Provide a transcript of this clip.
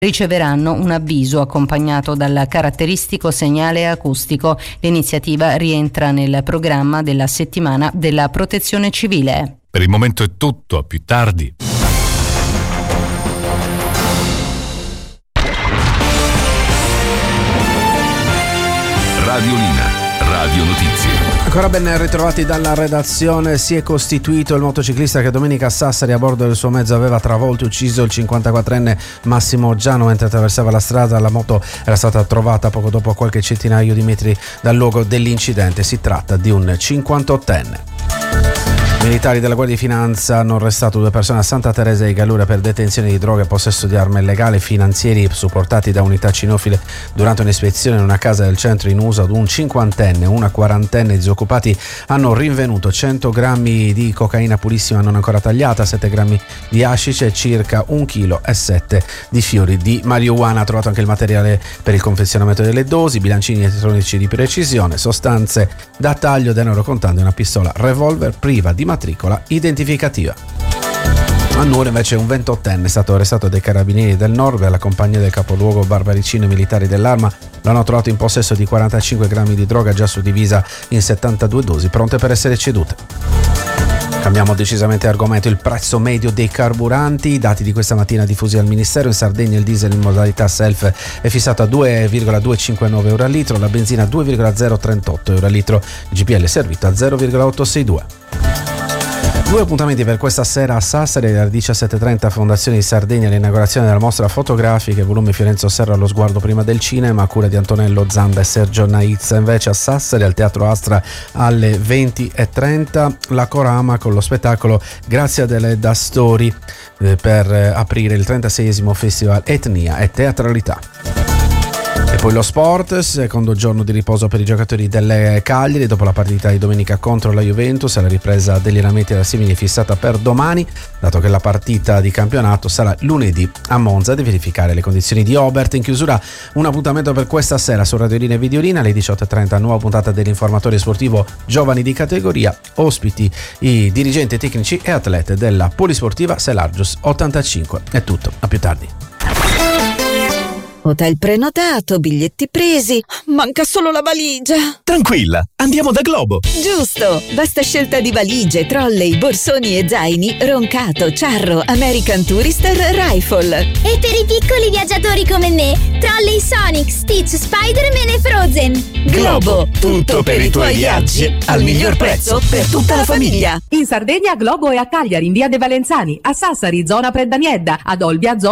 riceveranno un avviso accompagnato dal caratteristico segnale acustico. L'iniziativa rientra nel programma della settimana della Protezione Civile. Per il momento è tutto, a più tardi. Radiolina, Radio Notizie. Ancora ben ritrovati dalla redazione. Si è costituito il motociclista che domenica a Sassari a bordo del suo mezzo aveva travolto e ucciso il 54enne Massimo Giano mentre attraversava la strada. La moto era stata trovata poco dopo a qualche centinaio di metri dal luogo dell'incidente. Si tratta di un 58enne. Militari della Guardia di Finanza hanno arrestato 2 persone a Santa Teresa di Gallura per detenzione di droga e possesso di armi illegali. Finanzieri supportati da unità cinofile durante un'ispezione in una casa del centro in uso ad un 50enne e una 40enne disoccupati hanno rinvenuto 100 grammi di cocaina purissima non ancora tagliata, 7 grammi di hashish e circa 1,7 kg di fiori di marijuana. Ha trovato anche il materiale per il confezionamento delle dosi, bilancini elettronici di precisione, sostanze da taglio, denaro contante e una pistola revolver priva di matricola identificativa. A Nuoro invece un 28enne è stato arrestato dai carabinieri del Nord alla compagnia del capoluogo Barbaricino. I militari dell'Arma l'hanno trovato in possesso di 45 grammi di droga già suddivisa in 72 dosi pronte per essere cedute. Cambiamo decisamente argomento. Il prezzo medio dei carburanti, i dati di questa mattina diffusi al Ministero: in Sardegna il diesel in modalità self è fissato a 2,259 euro al litro, la benzina a 2,038 euro al litro, il GPL servito a 0,862. 2 appuntamenti per questa sera a Sassari alle 17:30, Fondazione di Sardegna, l'inaugurazione della mostra fotografica volume Fiorenzo Serra allo sguardo prima del cinema a cura di Antonello Zanda e Sergio Naizza. Invece a Sassari al Teatro Astra alle 20:30 la Corama con lo spettacolo Grazia delle da Story per aprire il 36esimo Festival Etnia e Teatralità. E poi lo sport, secondo giorno di riposo per i giocatori delle Cagliari dopo la partita di domenica contro la Juventus. La ripresa degli allenamenti da Simili è fissata per domani, dato che la partita di campionato sarà lunedì a Monza. Di verificare le condizioni di Obert. In chiusura un appuntamento per questa sera su Radiolina e Videolina alle 18:30, nuova puntata dell'informatore sportivo Giovani di categoria, ospiti i dirigenti tecnici e atlete della Polisportiva Selargius 85. È tutto, a più tardi. Hotel prenotato, biglietti presi, manca solo la valigia. Tranquilla, andiamo da Globo. Giusto, vasta scelta di valigie, trolley, borsoni e zaini, Roncato, Charro, American Tourister, Rifle. E per i piccoli viaggiatori come me, trolley Sonic, Stitch, Spider-Man e Frozen. Globo, tutto per i tuoi viaggi, al miglior prezzo per tutta la famiglia. In Sardegna Globo è a Cagliari in via De Valenzani, a Sassari zona Preddaniedda, ad Olbia zona